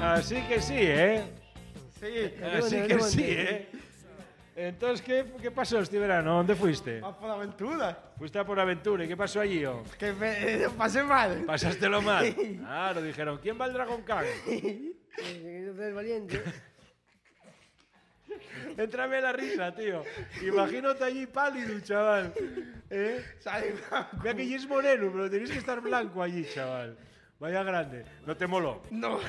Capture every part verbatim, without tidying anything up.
Así que sí, ¿eh? Sí. Así que sí, ¿eh? Entonces, ¿qué, qué pasó este verano? ¿Dónde fuiste? A por aventura. Fuiste a por aventura. ¿Y qué pasó allí, oh? Que me lo pasé mal. Pasástelo mal. Claro, dijeron, ¿quién va al Dragon Khan? Es valiente. Entrame la risa, tío. Imagínate allí pálido, chaval. ¿Eh? Sale blanco. Mira que allí es moreno, pero tenéis que estar blanco allí, chaval. Vaya grande. ¿No te moló? No.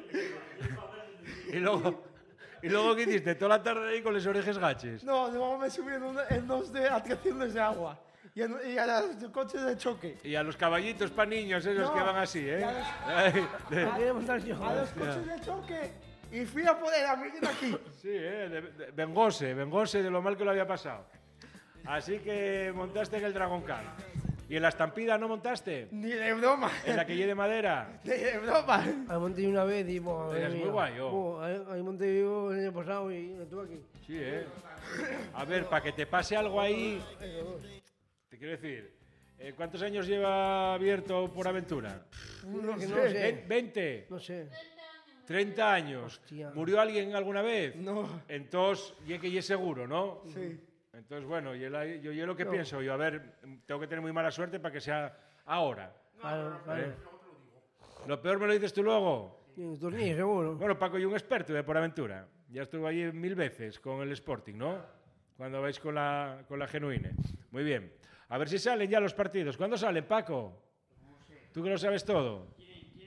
Y luego... ¿Y luego qué hiciste? Toda la tarde ahí con las orejas gaches. No, luego me subí en, un, en dos de atracciones de agua. Y, en, y a los coches de choque. Y a los caballitos para niños, esos No, que van así, ¿eh? y a los- Ay, de- Quiere montar yo. A los coches de choque. Y fui a poner a miren aquí. sí, ¿eh? De- de- vengóse, vengóse de lo mal que lo había pasado. Así que montaste en el Dragon Khan. ¿Y en la estampida no montaste? Ni de broma. ¿En la que lleve de madera? Ni de broma. Ahí monté una vez y... Bueno, Eres muy guay, oh. Oh, ahí, ahí monté yo el año pasado y estuve aquí. Sí, ¿eh? A ver, para que te pase algo ahí... Te quiero decir, eh, ¿cuántos años lleva abierto por aventura? No Que no sé. sé. ¿veinte? No sé. ¿treinta años? Hostia. ¿Murió alguien alguna vez? No. Entonces, y es que ya es seguro, ¿no? Sí. Entonces, bueno, yo, la- yo, yo lo que pienso, yo, a ver, tengo que tener muy mala suerte para que sea ahora. Claro, claro. ¿eh? Lo peor me lo dices tú luego. Y tus niños, seguro. Bueno, Paco, yo un experto de por aventura. Ya estuve allí mil veces con el Sporting, ¿no? Cuando vais con la, con la Genuine. Muy bien. A ver si salen ya los partidos. ¿Cuándo salen, Paco? Tú que lo sabes todo.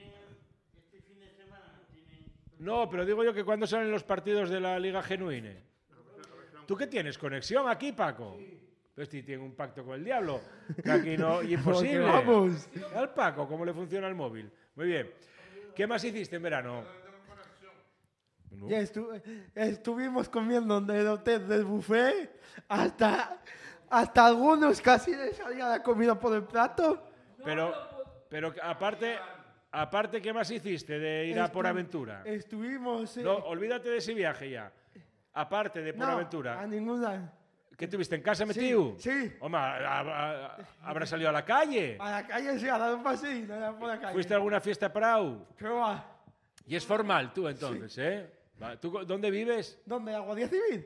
No, pero digo yo que cuándo salen los partidos de la Liga Genuine. ¿Tú qué tienes? ¿Conexión aquí, Paco? Pues sí, tiene un pacto con el diablo. Que aquí no, y imposible. Porque vamos. Al Paco, ¿cómo le funciona el móvil? Muy bien. ¿Qué más hiciste en verano? No. Ya estu- estuvimos comiendo en el hotel del buffet hasta, hasta algunos casi les salía la comida por el plato. Pero, pero aparte, aparte, ¿qué más hiciste de ir a por Estu- aventura? Estuvimos... eh, No, olvídate de ese viaje ya. Aparte de por no, aventura. a ninguna. ¿Qué tuviste en casa metido? sí. Hombre, a- a- a- ¿habrás salido a la calle? A la calle sí, a dar un paseín, allá por la calle. ¿Fuiste a alguna fiesta Prau? ¿Qué va? Y es formal tú entonces, ¿eh? Va, ¿Tú co- dónde vives? ¿Dónde? ¿La Guardia Civil?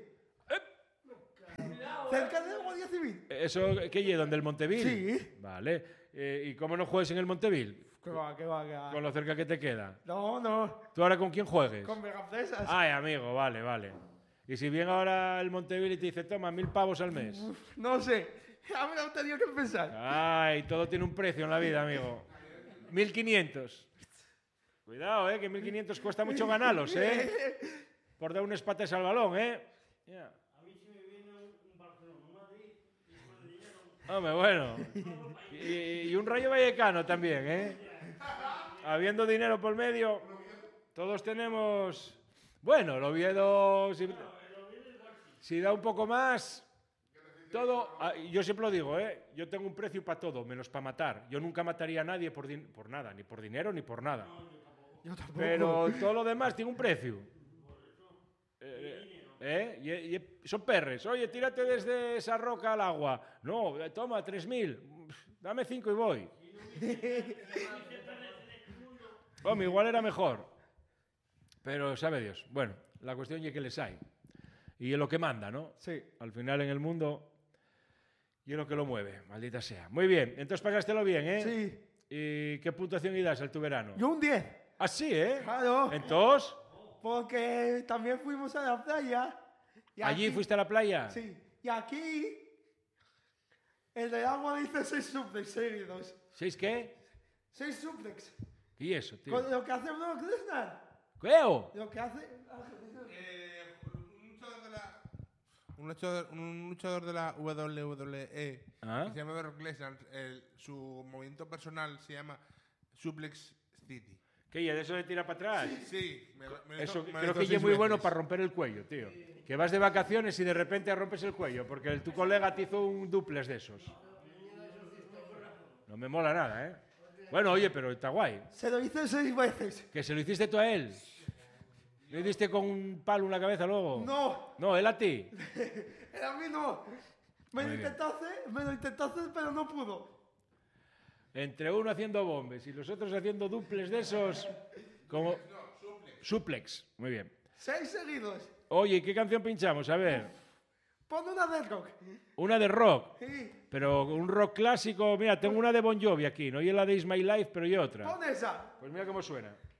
¿Cerca de la Guardia Civil? ¿Eso qué lleva? ¿Dónde el Montevil? Sí. Vale. Eh, ¿Y cómo no juegues en el Montevil? ¿Qué va, qué va, qué va? Con lo cerca que te queda. No, no. ¿Tú ahora con quién juegues? Con megafresas. Ay, amigo, vale, vale. Y si viene ahora el Montevil y te dice, toma, mil pavos al mes. Uf, no sé. Ya me lo he tenido que pensar. Ay, todo tiene un precio en la vida, amigo. mil quinientos. Cuidado, eh, que mil quinientos cuesta mucho ganarlos, eh. Por dar unas patas al balón, eh. Ya. Hombre, bueno. Y, y un Rayo Vallecano también, ¿eh? Habiendo dinero por medio, todos tenemos... Bueno, el Oviedo, si, si da un poco más, todo... ah, Yo siempre lo digo, ¿eh? Yo tengo un precio para todo, menos para matar. Yo nunca mataría a nadie por, din- por nada, ni por dinero ni por nada. Yo tampoco. Pero todo lo demás tiene un precio. Eh, ¿eh? Y, y son perres. Oye, tírate desde esa roca al agua. No, eh, toma, tres mil. Dame cinco y voy. Hombre, igual era mejor. Pero sabe Dios. Bueno, la cuestión es que les hay. Y es lo que manda, ¿no? Sí. Al final en el mundo y es lo que lo mueve, maldita sea. Muy bien, entonces pasástelo bien, ¿eh? Sí. ¿Y qué puntuación y das al tu verano? Yo un diez. Ah, sí, ¿eh? Claro. Entonces, Porque también fuimos a la playa. y ¿allí aquí- fuiste a la playa? Sí. Y aquí... El del agua dice seis suplex seguidos. ¿Seis qué? Seis suplex. ¿Y eso, tío? Con lo que hace Brock Lesnar. ¿Qué? Lo que hace... Eh, un luchador de la. Un luchador, un luchador de la W W E Ah. que se llama Brock Lesnar, el- su movimiento personal se llama Suplex City. ¿Qué? ¿Y de eso de tirar para atrás? Sí, me, lo- me lo Eso hizo- me lo creo hizo que es seis muy bueno veces. para romper el cuello, tío. Que vas de vacaciones y de repente rompes el cuello, porque el- tu colega te hizo un duplex de esos. No me mola nada, ¿eh? Bueno, oye, pero está guay. Se lo hice seis veces. ¿Que se lo hiciste tú a él? ¿Le diste con un palo en la cabeza luego? No. No, él a ti. Él a mí no. Me lo Muy bien. intentó hacer, me lo intentó hacer, pero no pudo. Entre uno haciendo bombes y los otros haciendo duples de esos, como... Suplex. Muy bien. Seis seguidos. Oye, ¿qué canción pinchamos? A ver. Pon una de rock. Una de rock. Sí. Pero un rock clásico. Mira, tengo una de Bon Jovi aquí. No y la de Is My Life, pero y otra. Pon esa. Pues mira cómo suena.